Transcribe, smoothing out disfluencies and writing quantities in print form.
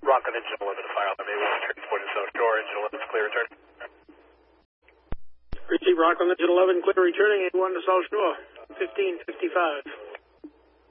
Rockland Engine 11 to fire alarm A1, transport to South Shore, Engine 11 is clear return. Receive Rockland Engine 11, clear returning, A1 to South Shore, 1555.